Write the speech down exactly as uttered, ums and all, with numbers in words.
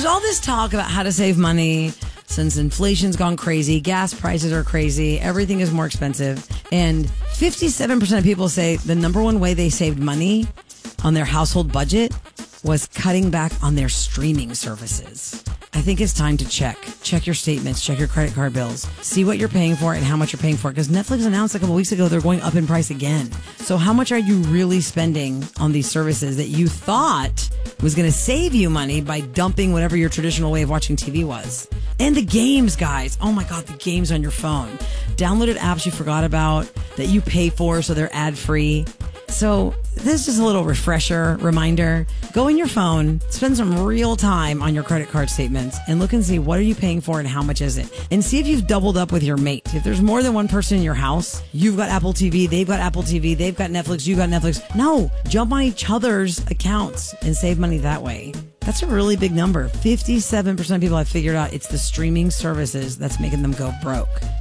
There's all this talk about how to save money since inflation's gone crazy, gas prices are crazy, everything is more expensive. And fifty-seven percent of people say the number one way they saved money on their household budget was cutting back on their streaming services. I think it's time to check. Check your statements, check your credit card bills, see what you're paying for and how much you're paying for. Because Netflix announced a couple weeks ago they're going up in price again. So how much are you really spending on these services that you thought was going to save you money by dumping whatever your traditional way of watching T V was? And the games, guys. Oh my God, the games on your phone. Downloaded apps you forgot about that you pay for so they're ad-free. So this is just a little refresher, reminder. Go in your phone, spend some real time on your credit card statements and look and see what are you paying for and how much is it. And see if you've doubled up with your mate. If there's more than one person in your house, you've got Apple T V, they've got Apple T V, they've got Netflix, you've got Netflix. No, jump on each other's accounts and save money that way. That's a really big number. fifty-seven percent of people have figured out it's the streaming services that's making them go broke.